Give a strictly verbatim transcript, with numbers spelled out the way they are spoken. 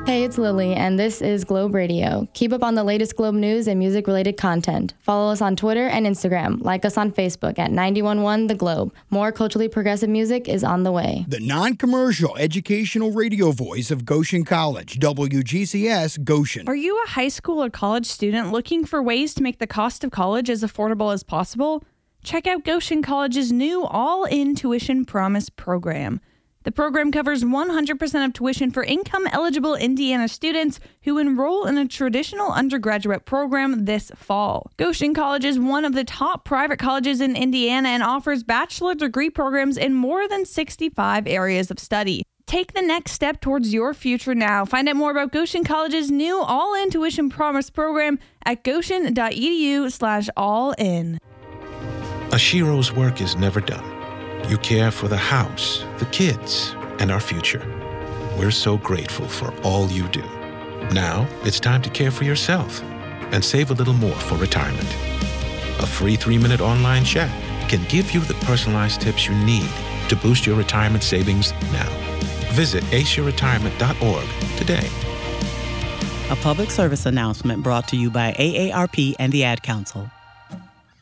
Hey, it's Lily, and this is Globe Radio. Keep up on the latest Globe news and music-related content. Follow us on Twitter and Instagram. Like us on Facebook at ninety-one point one The Globe. More culturally progressive music is on the way. The non-commercial educational radio voice of Goshen College, W G C S Goshen. Are you a high school or college student looking for ways to make the cost of college as affordable as possible? Check out Goshen College's new All-In Tuition Promise program. The program covers one hundred percent of tuition for income-eligible Indiana students who enroll in a traditional undergraduate program this fall. Goshen College is one of the top private colleges in Indiana and offers bachelor degree programs in more than sixty-five areas of study. Take the next step towards your future now. Find out more about Goshen College's new All-In Tuition Promise program at goshen.edu slash all-in. Ashiro's work is never done. You care for the house, the kids, and our future. We're so grateful for all you do. Now, it's time to care for yourself and save a little more for retirement. A free three-minute online chat can give you the personalized tips you need to boost your retirement savings now. Visit ace your retirement dot org today. A public service announcement brought to you by A A R P and the Ad Council.